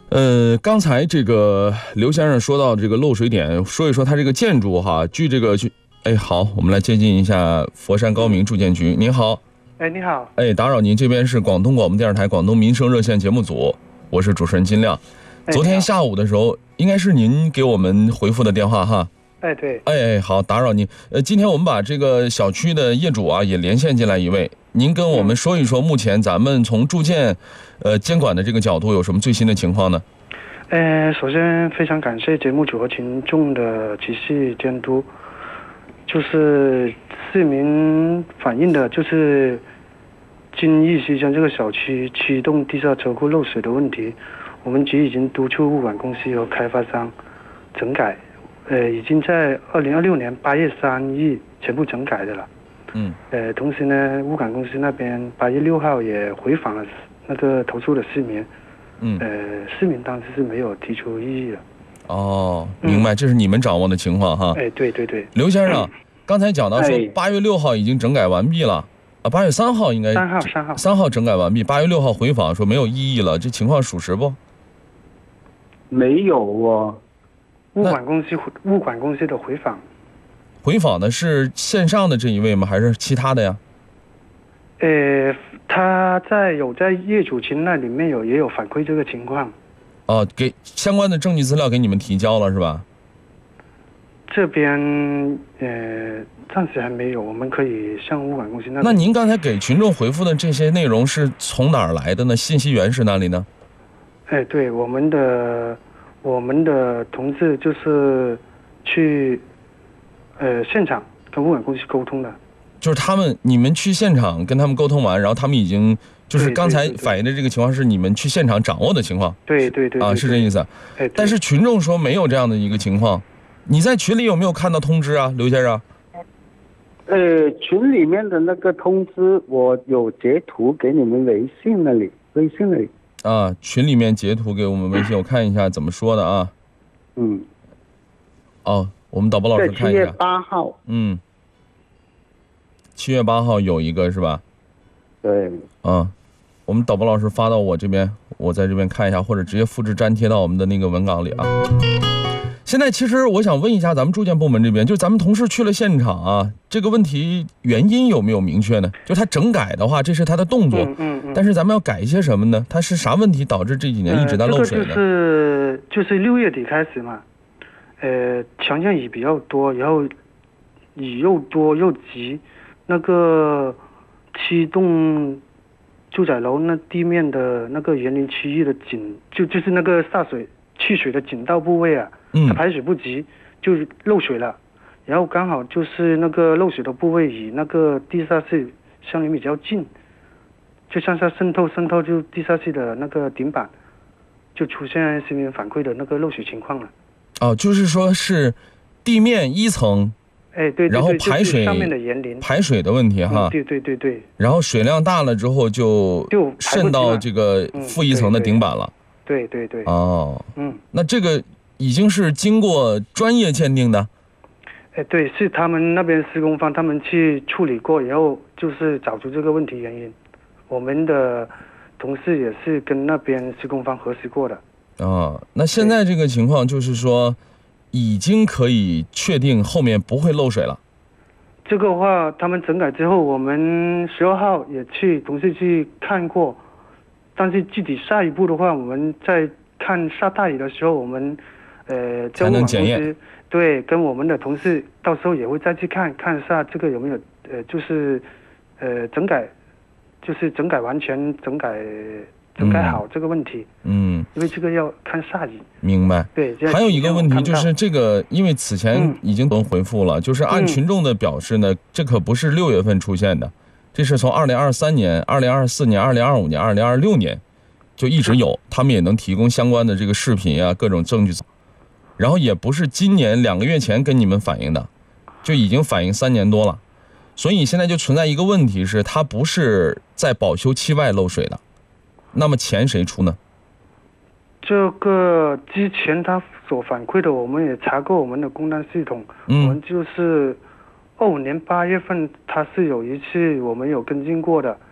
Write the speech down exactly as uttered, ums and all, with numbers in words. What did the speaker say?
呃，刚才这个刘先生说到这个漏水点，说一说他这个建筑哈。据这个据，哎，好，我们来接近一下佛山高明住建局。您好， 哎，你好， 哎，打扰您，这边是广东广播电视台广东民生热线节目组，我是主持人金亮。 哎、 昨天下午的时候，应该是您给我们回复的电话哈。 哎，对， 哎哎，好，打扰您。呃，今天我们把这个小区的业主啊也连线进来一位，您跟我们说一说，目前咱们从住建，呃，监管的这个角度有什么最新的情况呢？ 呃，首先非常感谢节目组和群众的及时监督，就是市民反映的，就是金逸西江这个小区七栋地下车库漏水的问题，我们局已经督促物管公司和开发商整改，呃，已经在二零二六年八月三日全部整改的了。 嗯。 呃，同时呢，物管公司那边八月六号也回访了那个投诉的市民。 嗯， 呃，市民当时是没有提出异议的。 哦，明白，这是你们掌握的情况哈。 哎，对对对。 刘先生，刚才讲到说八月六号已经整改完毕了，啊，八月三号应该三号三号三号整改完毕，八月六号回访说没有异议了，这情况属实不？ 没有哦。 物管公司物管公司的回访， 回访的是线上的这一位吗？还是其他的呀？ 呃，他在有在业主群那里面有也有反馈这个情况。 哦，给相关的证据资料给你们提交了是吧？ 这边呃暂时还没有，我们可以向物管公司那边。 那您刚才给群众回复的这些内容是从哪儿来的呢？信息源是哪里呢？ 哎，对，我们的我们的同志就是去呃现场跟物管公司沟通的。 就是他们，你们去现场跟他们沟通完，然后他们已经就是刚才反映的这个情况是你们去现场掌握的情况。 对对 对, 对啊，是这意思。 哎， 但是群众说没有这样的一个情况，你在群里有没有看到通知啊，刘先生？ 呃，群里面的那个通知我有截图给你们微信那里，微信那里。 啊，群里面截图给我们微信，我看一下怎么说的啊。 嗯。 哦，我们导播老师看一下。 七月八号。 嗯。七月八号有一个是吧？ 对。 嗯，我们导播老师发到我这边，我在这边看一下，或者直接复制粘贴到我们的那个文稿里啊。现在其实我想问一下咱们住建部门这边，就咱们同事去了现场啊，这个问题原因有没有明确呢？就他整改的话，这是他的动作， 嗯嗯嗯， 但是咱们要改一些什么呢？他是啥问题导致这几年一直在漏水呢？ 呃、这个就是就是六月底开始嘛，呃，强降雨比较多，然后雨又多又急。那个七栋住宅楼那地面的那个园林区域的井，就就是那个下水去水的井道部位啊，它排水不及，就漏水了。然后刚好就是那个漏水的部位与那个地下室相离比较近，就向下渗透渗透就地下室的那个顶板，就出现市民反馈的那个漏水情况了。 哦，就是说是地面一层。 哎，对， 然后排水上面的园林排水的问题哈、 嗯，对对对对， 然后水量大了之后就就渗到这个负一层的顶板了， 对对 对, 对, 对， 哦， 嗯， 那这个已经是经过专业鉴定的， 哎，对，是他们那边施工方他们去处理过，然后就是找出这个问题原因，我们的同事也是跟那边施工方核实过的， 哦，那现在这个情况就是说。已经可以确定后面不会漏水了。 这个话，他们整改之后，我们十二号也去同事去看过，但是具体下一步的话，我们在看下大雨的时候，我们呃才能检验。 对，跟我们的同事到时候也会再去看看一下这个有没有呃就是呃整改，就是整改完全整改。整改好这个问题，嗯，因为这个要看下雨。 明白。 对， 还有一个问题就是这个，因为此前已经能回复了，嗯、就是按群众的表示呢，嗯、这可不是六月份出现的，这是从二零二三年、二零二四年、二零二五年、二零二六年就一直有，他们也能提供相关的这个视频啊，各种证据。然后也不是今年两个月前跟你们反映的，就已经反映三年多了，所以现在就存在一个问题是，它不是在保修期外漏水的。那么钱谁出呢？ 这个之前他所反馈的，我们也查过我们的工单系统，嗯、我们就是二五年八月份他是有一次我们有跟进过的，